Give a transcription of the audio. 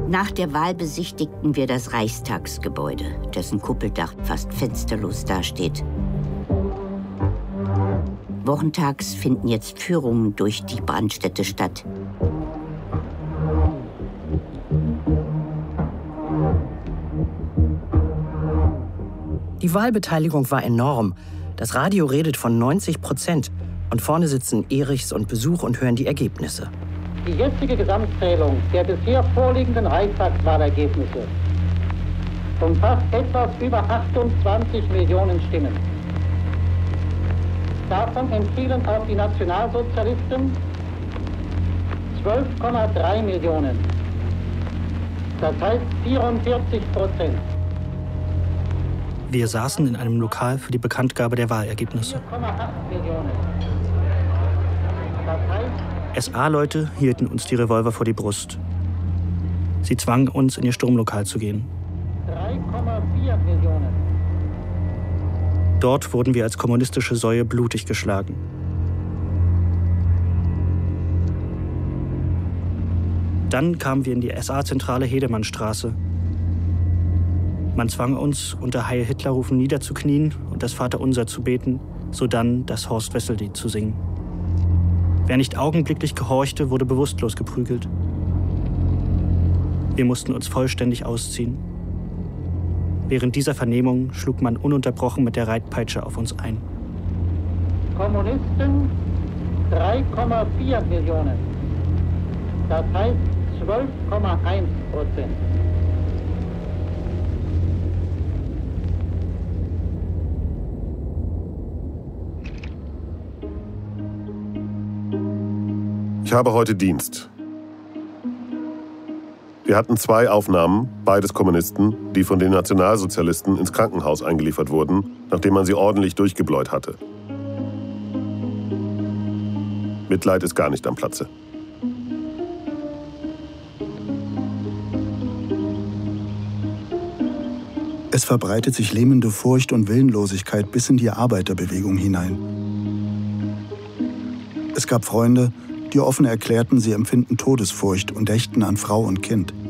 Nach der Wahl besichtigten wir das Reichstagsgebäude, dessen Kuppeldach fast fensterlos dasteht. Wochentags finden jetzt Führungen durch die Brandstätte statt. Die Wahlbeteiligung war enorm. Das Radio redet von 90%. Und vorne sitzen Erichs und Besuch und hören die Ergebnisse. Die jetzige Gesamtzählung der bisher vorliegenden Reichstagswahlergebnisse umfasst etwas über 28 Millionen Stimmen. Davon empfiehlen auf die Nationalsozialisten 12,3 Millionen. Das heißt 44%. Wir saßen in einem Lokal für die Bekanntgabe der Wahlergebnisse. 4,8 Millionen. Das heißt, SA-Leute hielten uns die Revolver vor die Brust. Sie zwangen uns, in ihr Sturmlokal zu gehen. 3,4 Millionen. Dort wurden wir als kommunistische Säue blutig geschlagen. Dann kamen wir in die SA-Zentrale Hedemannstraße. Man zwang uns, unter Heil-Hitler-Rufen niederzuknien und das Vaterunser zu beten, sodann das Horst-Wessel-Lied zu singen. Wer nicht augenblicklich gehorchte, wurde bewusstlos geprügelt. Wir mussten uns vollständig ausziehen. Während dieser Vernehmung schlug man ununterbrochen mit der Reitpeitsche auf uns ein. Kommunisten 3,4 Millionen. Das heißt 12,1%. Ich habe heute Dienst. Wir hatten 2 Aufnahmen, beides Kommunisten, die von den Nationalsozialisten ins Krankenhaus eingeliefert wurden, nachdem man sie ordentlich durchgebläut hatte. Mitleid ist gar nicht am Platze. Es verbreitet sich lähmende Furcht und Willenlosigkeit bis in die Arbeiterbewegung hinein. Es gab Freunde, die offen erklärten, sie empfinden Todesfurcht und dächten an Frau und Kind.